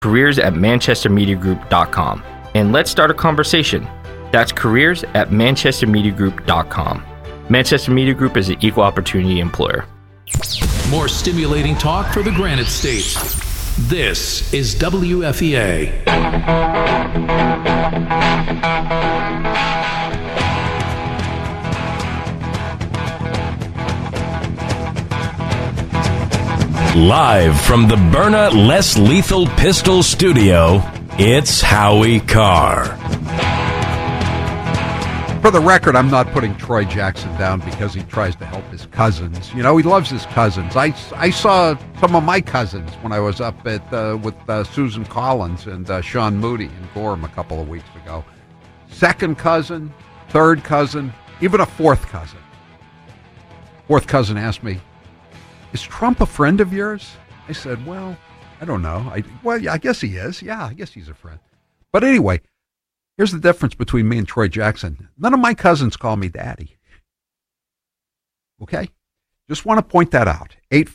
careers@manchestermediagroup.com. And let's start a conversation. That's careers@manchestermediagroup.com. Manchester Media Group is an equal opportunity employer. More stimulating talk for the Granite State. This is WFEA. Live from the Byrna Less Lethal Pistol Studio, it's Howie Carr. For the record, I'm not putting Troy Jackson down because he tries to help his cousins. You know, he loves his cousins. I saw some of my cousins when I was up at with Susan Collins and Sean Moody in Gorham a couple of weeks ago. Second cousin, third cousin, even a fourth cousin. Fourth cousin asked me, "Is Trump a friend of yours?" I said, "Well, I don't know. I guess he is. Yeah, I guess he's a friend." But anyway, here's the difference between me and Troy Jackson. None of my cousins call me daddy. Okay? Just want to point that out.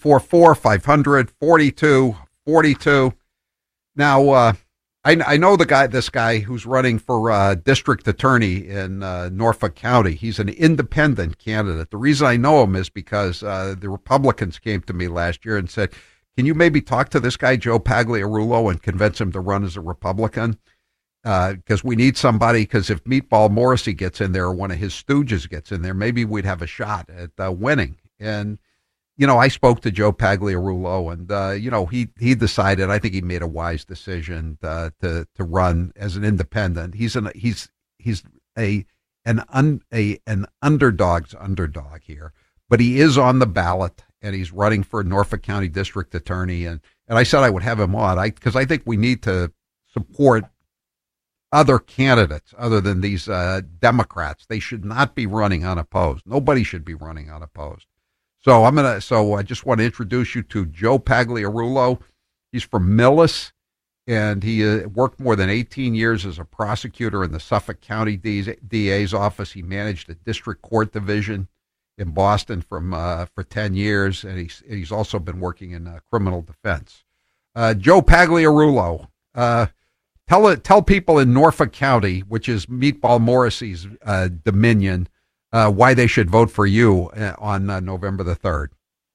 844-500-4242. Now, I know this guy who's running for district attorney in Norfolk County. He's an independent candidate. The reason I know him is because the Republicans came to me last year and said, "Can you maybe talk to this guy, Joe Pagliarulo, and convince him to run as a Republican? Because we need somebody, because if Meatball Morrissey gets in there or one of his stooges gets in there, maybe we'd have a shot at winning." And, you know, I spoke to Joe Pagliarulo, and, you know, he decided, I think he made a wise decision to run as an independent. He's an underdog's underdog here, but he is on the ballot, and he's running for Norfolk County District Attorney. And I said I would have him on, because I think we need to support other candidates other than these Democrats. They should not be running unopposed. Nobody should be running unopposed. So I just want to introduce you to Joe Pagliarulo. He's from Millis, and he worked more than 18 years as a prosecutor in the Suffolk County DA's office. He managed a district court division in Boston for 10 years, and he's also been working in criminal defense. Joe Pagliarulo, tell people in Norfolk County, which is Meatball Morrissey's dominion, why they should vote for you on November the 3rd.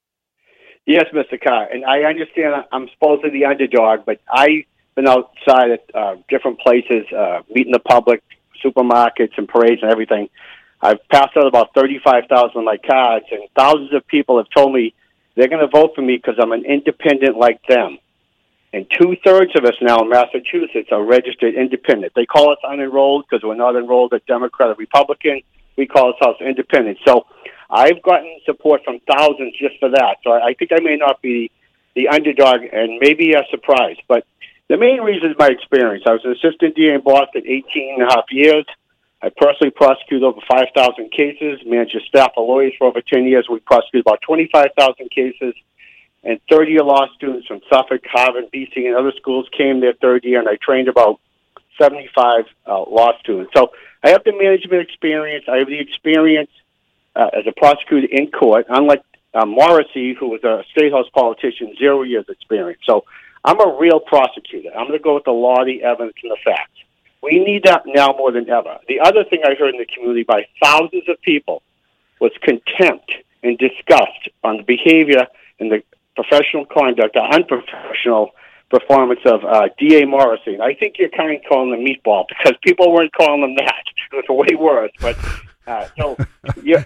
Yes, Mr. Carr, and I understand I'm supposed to be the underdog, but I've been outside at different places, meeting the public, supermarkets and parades and everything. I've passed out about 35,000 of my cards, and thousands of people have told me they're going to vote for me because I'm an independent like them. And 2/3 of us now in Massachusetts are registered independent. They call us unenrolled because we're not enrolled as Democrat or Republican. We call ourselves independent. So I've gotten support from thousands just for that. So I think I may not be the underdog and maybe a surprise. But the main reason is my experience. I was an assistant DA in Boston 18 and a half years. I personally prosecuted over 5,000 cases, managed a staff of lawyers for over 10 years. We prosecuted about 25,000 cases. And 30-year law students from Suffolk, Harvard, BC, and other schools came their third year, and I trained about 75 law students. So I have the management experience. I have the experience as a prosecutor in court, unlike Morrissey, who was a state house politician, 0 years experience. So I'm a real prosecutor. I'm going to go with the law, the evidence, and the facts. We need that now more than ever. The other thing I heard in the community by thousands of people was contempt and disgust on the behavior and the professional conduct, the unprofessional performance of D.A. Morrissey. And I think you're kind of calling him Meatball because people weren't calling him that. It was way worse. But yeah.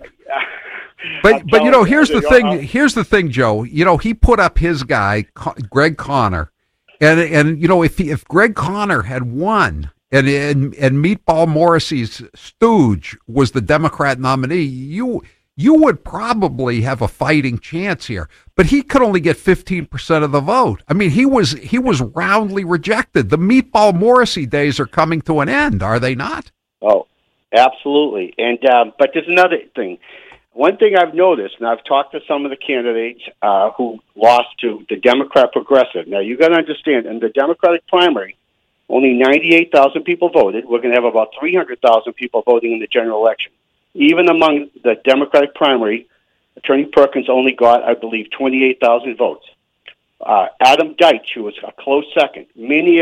But you know, here's the thing. Here's the thing, Joe. You know, he put up his guy, Greg Conner, and you know, if Greg Conner had won, and Meatball Morrissey's stooge was the Democrat nominee, you would probably have a fighting chance here. But he could only get 15% of the vote. I mean, he was roundly rejected. The Meatball Morrissey days are coming to an end, are they not? Oh, absolutely. And but there's another thing. One thing I've noticed, and I've talked to some of the candidates who lost to the Democrat Progressive. Now, you got to understand, in the Democratic primary, only 98,000 people voted. We're going to have about 300,000 people voting in the general election. Even among the Democratic primary, Attorney Perkins only got, I believe, 28,000 votes. Adam Deitch, who was a close second. Many